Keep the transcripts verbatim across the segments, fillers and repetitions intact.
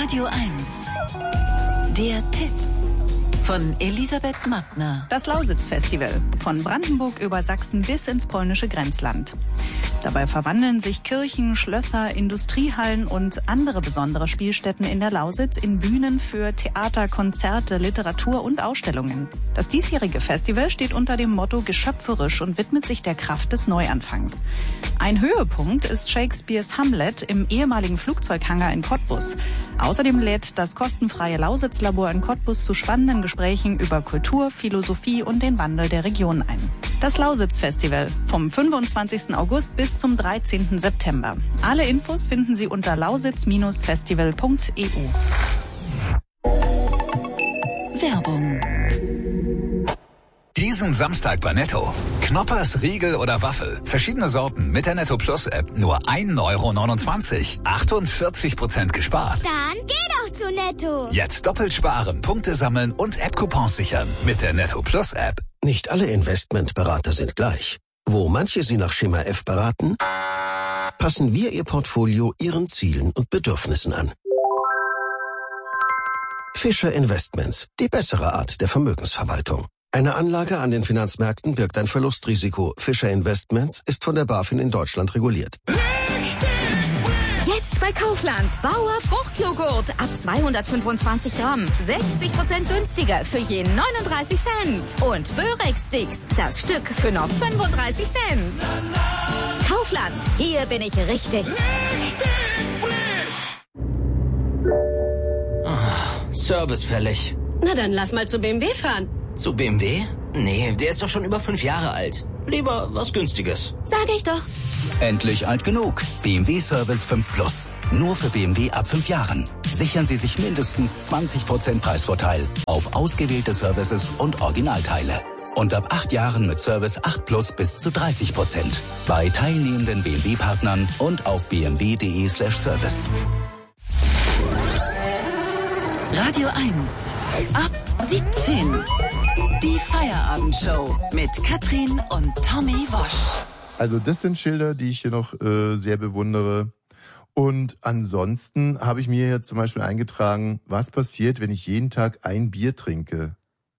Radio eins. Der Tipp von Elisabeth Mattner. Das Lausitz-Festival. Von Brandenburg über Sachsen bis ins polnische Grenzland. Dabei verwandeln sich Kirchen, Schlösser, Industriehallen und andere besondere Spielstätten in der Lausitz in Bühnen für Theater, Konzerte, Literatur und Ausstellungen. Das diesjährige Festival steht unter dem Motto geschöpferisch und widmet sich der Kraft des Neuanfangs. Ein Höhepunkt ist Shakespeares Hamlet im ehemaligen Flugzeughangar in Cottbus. Außerdem lädt das kostenfreie Lausitz-Labor in Cottbus zu spannenden Gesprächen über Kultur, Philosophie und den Wandel der Region ein. Das Lausitz-Festival vom fünfundzwanzigsten August bis zum dreizehnten September. Alle Infos finden Sie unter lausitz Bindestrich festival Punkt e u. Werbung. Diesen Samstag bei Netto. Knoppers, Riegel oder Waffel. Verschiedene Sorten mit der Netto Plus App. Nur ein Euro neunundzwanzig. achtundvierzig Prozent gespart. Dann geh doch zu Netto. Jetzt doppelt sparen, Punkte sammeln und App-Coupons sichern. Mit der Netto Plus App. Nicht alle Investmentberater sind gleich. Wo manche Sie nach Schema F beraten, passen wir Ihr Portfolio Ihren Zielen und Bedürfnissen an. Fischer Investments, die bessere Art der Vermögensverwaltung. Eine Anlage an den Finanzmärkten birgt ein Verlustrisiko. Fischer Investments ist von der BaFin in Deutschland reguliert. Jetzt bei Kaufland. Bauer Fruchtjoghurt ab zweihundertfünfundzwanzig Gramm. sechzig Prozent günstiger für je neununddreißig Cent. Und Börex-Sticks, das Stück für noch fünfunddreißig Cent. Kaufland, hier bin ich richtig. Richtig frisch. Oh, Service fällig. Na dann lass mal zu B M W fahren. Zu B M W? Nee, der ist doch schon über fünf Jahre alt. Lieber was Günstiges. Sag ich doch. Endlich alt genug. B M W Service fünf Plus. Nur für B M W ab fünf Jahren. Sichern Sie sich mindestens zwanzig Prozent Preisvorteil auf ausgewählte Services und Originalteile. Und ab acht Jahren mit Service acht Plus bis zu dreißig Prozent. Bei teilnehmenden B M W-Partnern und auf bmw.de slash service. Radio eins. Ab siebzehn. Die Feierabendshow mit Katrin und Tommy Wosch. Also das sind Schilder, die ich hier noch äh, sehr bewundere. Und ansonsten habe ich mir hier zum Beispiel eingetragen, was passiert, wenn ich jeden Tag ein Bier trinke.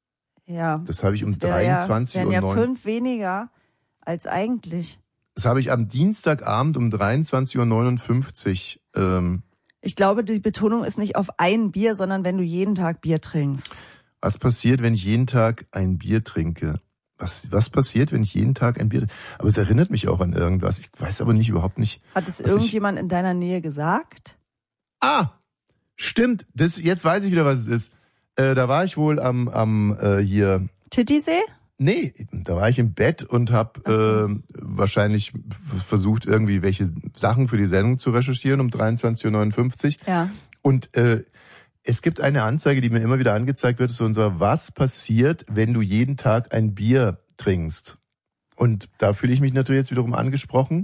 Ja. Das habe ich um das dreiundzwanzig Uhr. Ja, ja fünf weniger als eigentlich. Das habe ich am Dienstagabend um dreiundzwanzig Uhr neunundfünfzig. Ähm, ich glaube, die Betonung ist nicht auf ein Bier, sondern wenn du jeden Tag Bier trinkst. Was passiert, wenn ich jeden Tag ein Bier trinke? Was, was passiert, wenn ich jeden Tag ein Bier trinke? Aber es erinnert mich auch an irgendwas. Ich weiß aber nicht, überhaupt nicht. Hat es irgendjemand ich... in deiner Nähe gesagt? Ah, stimmt. Das, jetzt weiß ich wieder, was es ist. Äh, da war ich wohl am, am äh, hier... Titisee? Nee, da war ich im Bett und habe so. äh, wahrscheinlich versucht, irgendwie welche Sachen für die Sendung zu recherchieren um dreiundzwanzig Uhr neunundfünfzig. Ja. Und äh, es gibt eine Anzeige, die mir immer wieder angezeigt wird, ist unser was passiert, wenn du jeden Tag ein Bier trinkst. Und da fühle ich mich natürlich jetzt wiederum angesprochen.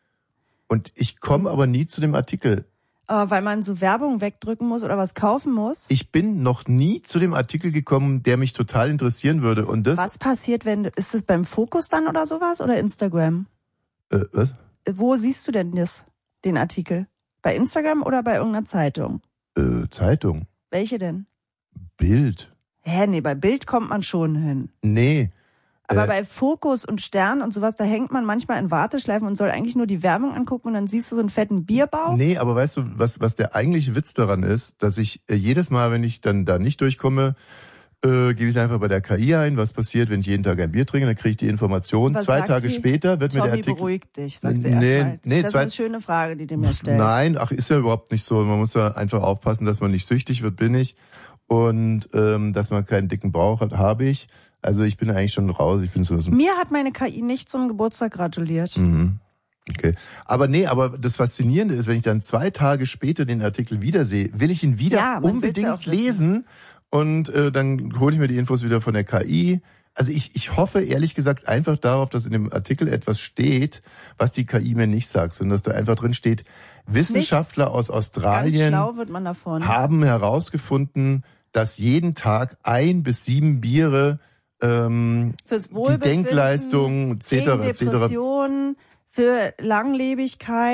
Und ich komme aber nie zu dem Artikel. Aber weil man so Werbung wegdrücken muss oder was kaufen muss? Ich bin noch nie zu dem Artikel gekommen, der mich total interessieren würde. Und das was passiert, wenn, ist es beim Fokus dann oder sowas oder Instagram? Äh, was? Wo siehst du denn das, den Artikel? Bei Instagram oder bei irgendeiner Zeitung? Äh, Zeitung. Welche denn? Bild. Hä, nee, bei Bild kommt man schon hin. Nee. Aber äh, bei Fokus und Stern und sowas, da hängt man manchmal in Warteschleifen und soll eigentlich nur die Werbung angucken und dann siehst du so einen fetten Bierbauch. Nee, aber weißt du, was, was der eigentliche Witz daran ist, dass ich äh, jedes Mal, wenn ich dann da nicht durchkomme, äh, gebe ich einfach bei der K I ein, was passiert, wenn ich jeden Tag ein Bier trinke, dann kriege ich die Information. Was zwei sagt Tage sie? später wird Tommy, mir der Artikel... beruhig dich, sagt sie nee, erstmal. nee, das zwei... ist eine schöne Frage, die du mir stellst. Nein, ach, ist ja überhaupt nicht so. Man muss ja einfach aufpassen, dass man nicht süchtig wird, bin ich. Und ähm, dass man keinen dicken Bauch hat, habe ich. Also ich bin eigentlich schon raus. Ich bin so. Mir hat meine K I nicht zum Geburtstag gratuliert. Mhm. Okay. Aber nee, aber das Faszinierende ist, wenn ich dann zwei Tage später den Artikel wiedersehe, will ich ihn wieder ja, unbedingt lesen. Und äh, dann hole ich mir die Infos wieder von der K I. Also ich, ich hoffe ehrlich gesagt einfach darauf, dass in dem Artikel etwas steht, was die K I mir nicht sagt, sondern dass da einfach drin steht, Wissenschaftler Nichts. aus Australien Ganz schlau wird man davon. haben herausgefunden, dass jeden Tag ein bis sieben Biere ähm, fürs die Denkleistung et cetera et cetera Depressionen, für Langlebigkeit,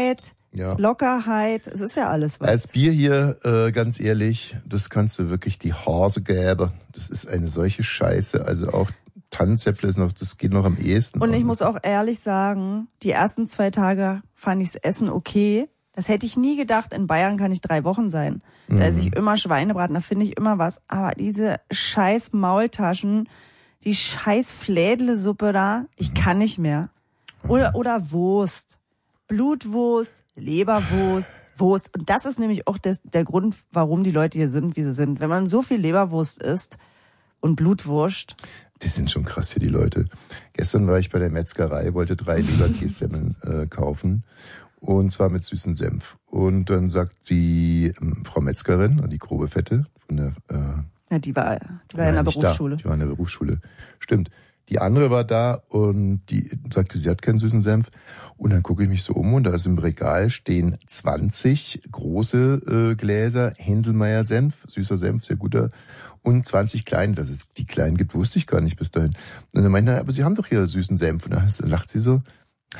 Ja. Lockerheit, es ist ja alles was. Als Bier hier, äh, ganz ehrlich, das kannst du wirklich die Hase gäbe. Das ist eine solche Scheiße. Also auch Tannenzäpfle ist noch, das geht noch am ehesten. Und ich muss auch ehrlich sagen, die ersten zwei Tage fand ich das Essen okay. Das hätte ich nie gedacht. In Bayern kann ich drei Wochen sein. Da Mhm. esse ich immer Schweinebraten, da finde ich immer was. Aber diese scheiß Maultaschen, die scheiß Flädle-Suppe da, ich kann nicht mehr. Oder, oder Wurst. Blutwurst, Leberwurst, Wurst. Und das ist nämlich auch das, der Grund, warum die Leute hier sind, wie sie sind. Wenn man so viel Leberwurst isst und Blutwurst. Die sind schon krass hier, die Leute. Gestern war ich bei der Metzgerei, wollte drei Leberkässemmeln äh, kaufen. Und zwar mit süßem Senf. Und dann sagt die ähm, Frau Metzgerin, die grobe Fette von der... Äh, ja, die war, die war in der Berufsschule. Da. Die war in der Berufsschule. Stimmt. Die andere war da und die sagte, sie hat keinen süßen Senf. Und dann gucke ich mich so um und da ist im Regal stehen zwanzig große äh, Gläser Händelmeier Senf, süßer Senf, sehr guter, und zwanzig kleine. Dass es die kleinen gibt, wusste ich gar nicht bis dahin. Und dann meinte er, aber Sie haben doch hier süßen Senf. Und dann lacht sie so,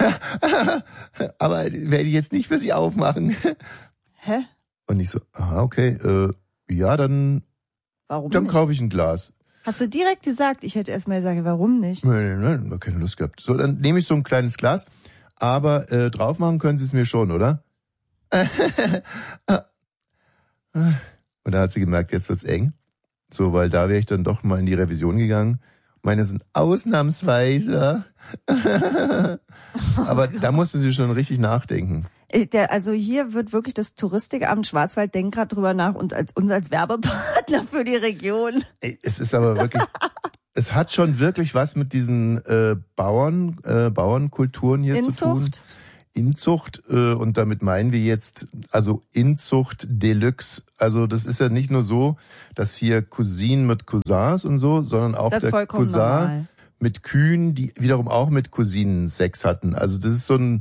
aber werde ich jetzt nicht für Sie aufmachen. Hä? Und ich so, aha, okay, äh, ja, dann, warum dann nicht? kaufe ich ein Glas. Hast du direkt gesagt? Ich hätte erst mal gesagt, warum nicht? Nein, nein, nein, keine Lust gehabt. So, dann nehme ich so ein kleines Glas, aber äh, drauf machen können Sie es mir schon, oder? Und da hat sie gemerkt, jetzt wird's eng. So, weil da wäre ich dann doch mal in die Revision gegangen. Meine sind ausnahmsweise. Aber da musste sie schon richtig nachdenken. Der, also hier wird wirklich das Touristikamt Schwarzwald denkt gerade drüber nach, uns als, uns als Werbepartner für die Region. Ey, es ist aber wirklich, es hat schon wirklich was mit diesen äh, Bauern, äh, Bauernkulturen hier Inzucht? zu tun. Inzucht, äh, und damit meinen wir jetzt, also Inzucht Deluxe. Also das ist ja nicht nur so, dass hier Cousinen mit Cousins und so, sondern auch das der Cousin normal. mit Kühen, die wiederum auch mit Cousinen Sex hatten. Also das ist so ein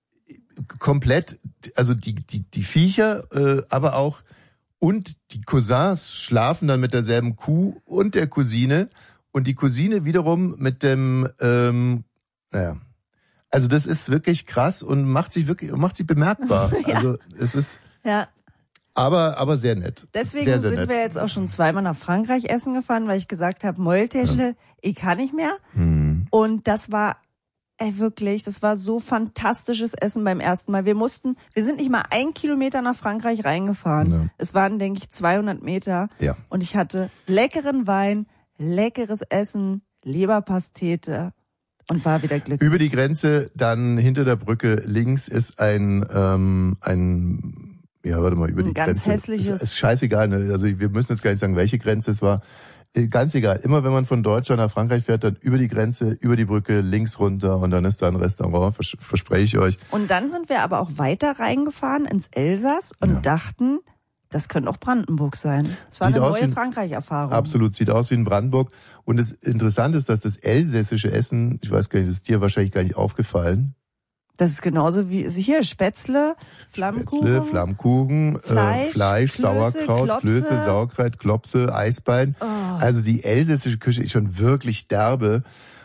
komplett, also die die die Viecher, äh, aber auch und die Cousins schlafen dann mit derselben Kuh und der Cousine und die Cousine wiederum mit dem, ähm, naja, also das ist wirklich krass und macht sich wirklich macht sich bemerkbar. Ja. Also es ist ja. aber aber sehr nett. Deswegen sehr, sehr sind nett. wir jetzt auch schon zweimal nach Frankreich essen gefahren, weil ich gesagt habe, Maultäschle, ja. ich kann nicht mehr. Hm. Und das war ey, wirklich, das war so fantastisches Essen beim ersten Mal. Wir mussten, wir sind nicht mal ein Kilometer nach Frankreich reingefahren. Ja. Es waren, denke ich, zweihundert Meter. Ja. Und ich hatte leckeren Wein, leckeres Essen, Leberpastete und war wieder glücklich. Über die Grenze, dann hinter der Brücke links ist ein, ähm, ein, ja, warte mal, über ein die ganz Grenze. hässliches. Ist, ist scheißegal, ne? Also wir müssen jetzt gar nicht sagen, welche Grenze es war. Ganz egal. Immer wenn man von Deutschland nach Frankreich fährt, dann über die Grenze, über die Brücke, links runter und dann ist da ein Restaurant, vers- verspreche ich euch. Und dann sind wir aber auch weiter reingefahren ins Elsass und ja. dachten, das könnte auch Brandenburg sein. Das war sieht eine neue Frankreich-Erfahrung. Absolut, sieht aus wie in Brandenburg. Und das Interessante ist, dass das elsässische Essen, ich weiß gar nicht, das ist dir wahrscheinlich gar nicht aufgefallen. Das ist genauso wie hier Spätzle, Flammkuchen, Spätzle, Flammkuchen, Fleisch, äh, Fleisch Klöße, Sauerkraut, Klopse. Klöße, Sauerkraut, Klopse, Eisbein. Oh. Also die elsässische Küche ist schon wirklich derbe.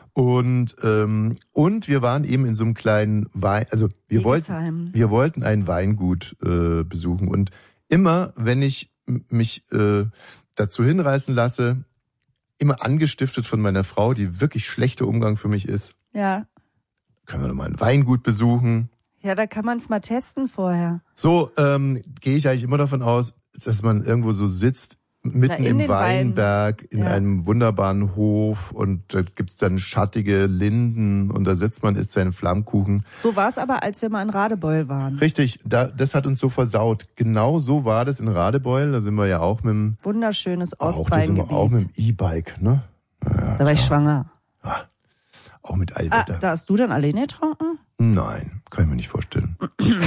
Und ähm, und wir waren eben in so einem kleinen Wein, also wir wollten wir wollten ein Weingut äh, besuchen und immer wenn ich m- mich äh, dazu hinreißen lasse, immer angestiftet von meiner Frau, die wirklich schlechter Umgang für mich ist. Ja. Können wir doch mal ein Weingut besuchen? Ja, da kann man es mal testen vorher. So ähm, gehe ich eigentlich immer davon aus, dass man irgendwo so sitzt, mitten Na, in im Weinberg, Wein. in ja. einem wunderbaren Hof und da gibt's dann schattige Linden und da sitzt man, isst seinen Flammkuchen. So war es aber, als wir mal in Radebeul waren. Richtig, da, das hat uns so versaut. Genau so war das in Radebeul, da sind wir ja auch mit dem... Wunderschönes Ostweingebiet. Auch, da sind wir auch mit dem E-Bike, ne? Ja, da war klar. ich schwanger. Ah, auch mit Allwetter. Ah, da hast du dann alleine getrunken? Nein, kann ich mir nicht vorstellen.